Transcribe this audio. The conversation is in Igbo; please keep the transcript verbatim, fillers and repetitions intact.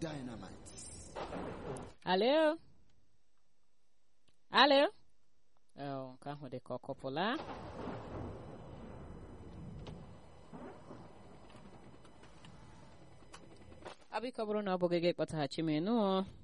Dynamite. Hello? Hello? Oh, ka ho de ko kopula. Abi kaburu na bogege kpataghachi menu.